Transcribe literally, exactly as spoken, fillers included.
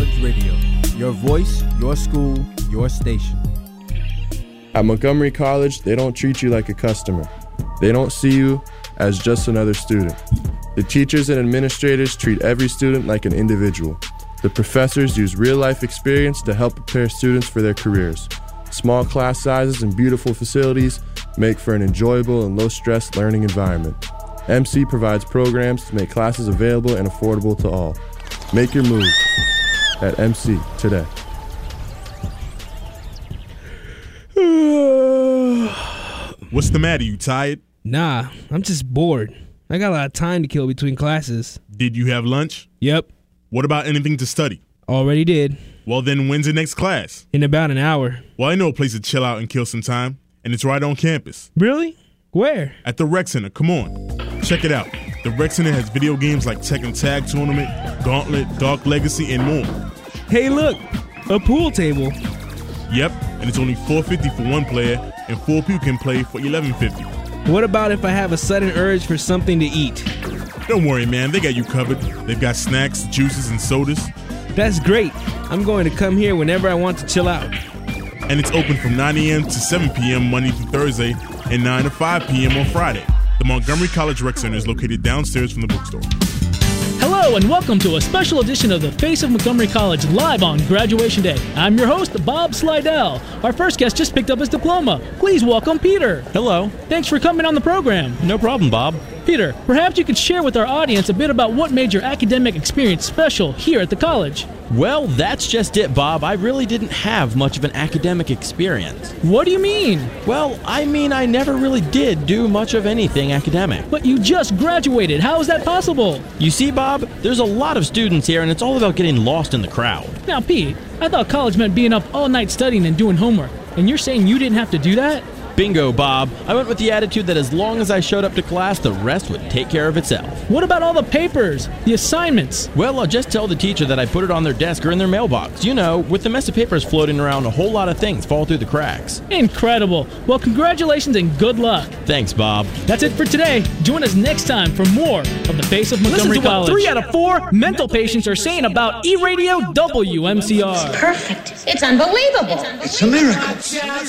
College Radio. Your voice, your school, your station. At Montgomery College, they don't treat you like a customer. They don't see you as just another student. The teachers and administrators treat every student like an individual. The professors use real-life experience to help prepare students for their careers. Small class sizes and beautiful facilities make for an enjoyable and low-stress learning environment. M C provides programs to make classes available and affordable to all. Make your move at M C today. What's the matter? You tired? Nah, I'm just bored. I got a lot of time to kill between classes. Did you have lunch? Yep. What about anything to study? Already did. Well, then when's the next class? In about an hour. Well, I know a place to chill out and kill some time, and it's right on campus. Really? Where? At the Rec Center. Come on. Check it out. The Rec Center has video games like Tekken Tag Tournament, Gauntlet, Dark Legacy, and more. Hey, look. A pool table. Yep, and it's only four dollars and fifty cents for one player, and four people can play for eleven dollars and fifty cents. What about if I have a sudden urge for something to eat? Don't worry, man. They got you covered. They've got snacks, juices, and sodas. That's great. I'm going to come here whenever I want to chill out. And it's open from nine a.m. to seven p.m. Monday through Thursday and nine to five p.m. on Friday. The Montgomery College Rec Center is located downstairs from the bookstore. Hello and welcome to a special edition of The Face of Montgomery College live on Graduation Day. I'm your host, Bob Slidell. Our first guest just picked up his diploma. Please welcome Peter. Hello. Thanks for coming on the program. No problem, Bob. Peter, perhaps you could share with our audience a bit about what made your academic experience special here at the college. Well, that's just it, Bob. I really didn't have much of an academic experience. What do you mean? Well, I mean I never really did do much of anything academic. But you just graduated. How is that possible? You see, Bob, there's a lot of students here, and it's all about getting lost in the crowd. Now, Pete, I thought college meant being up all night studying and doing homework. And you're saying you didn't have to do that? Bingo, Bob. I went with the attitude that as long as I showed up to class, the rest would take care of itself. What about all the papers, the assignments? Well, I'll just tell the teacher that I put it on their desk or in their mailbox. You know, with the mess of papers floating around, a whole lot of things fall through the cracks. Incredible. Well, congratulations and good luck. Thanks, Bob. That's it for today. Join us next time for more of The Face of Montgomery Listen to College. what three out of four mental patients are saying about E-Radio W M C R. Perfect. It's unbelievable. It's a miracle.